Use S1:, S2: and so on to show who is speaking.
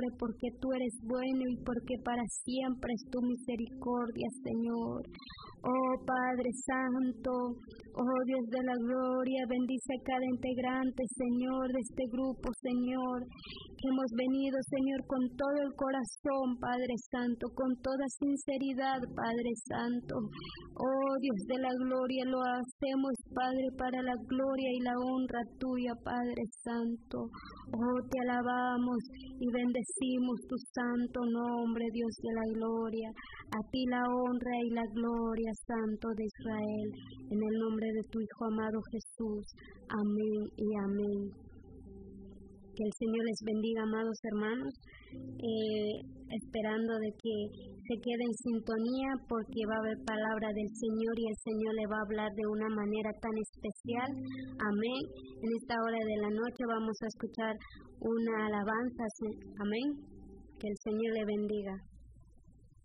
S1: Padre, porque tú eres bueno y porque para siempre es tu misericordia, Señor. Oh Padre Santo, oh Dios de la gloria, bendice a cada integrante, Señor, de este grupo, Señor, que hemos venido, Señor, con todo el corazón, Padre Santo, con toda sinceridad, Padre Santo. Oh Dios de la gloria, lo hacemos, Padre, para la gloria y la honra tuya, Padre Santo. Oh, te alabamos y bendecimos tu santo nombre, Dios de la gloria. A ti la honra y la gloria, Santo de Israel, en el nombre de tu Hijo amado Jesús. Amén y amén. Que el Señor les bendiga, amados hermanos, esperando de que se quede en sintonía, porque va a haber palabra del Señor y el Señor le va a hablar de una manera tan especial. Amén. En esta hora de la noche vamos a escuchar una alabanza. Amén. Que el Señor le bendiga.